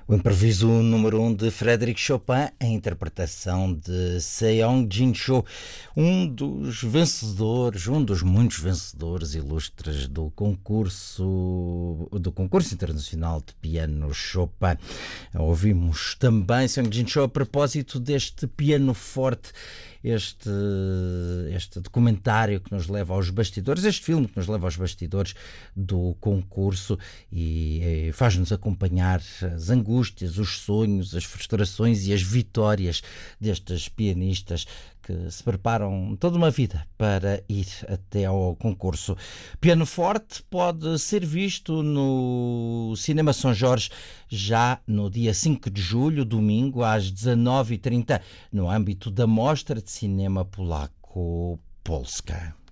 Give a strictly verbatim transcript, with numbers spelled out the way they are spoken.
O improviso número um de Frédéric Chopin, a interpretação de Seong-Jin Cho, um dos vencedores, um dos muitos vencedores ilustres do concurso, do concurso internacional de piano Chopin. Ouvimos também Seong-Jin Cho a propósito deste piano forte, este, este documentário que nos leva aos bastidores, este filme que nos leva aos bastidores do concurso e, e faz-nos acompanhar as angústias, os sonhos, as frustrações e as vitórias destes pianistas que se preparam toda uma vida para ir até ao concurso. Piano Forte pode ser visto no Cinema São Jorge já no dia cinco de julho, domingo, às dezanove e trinta, no âmbito da Mostra de Cinema Polaco Polska.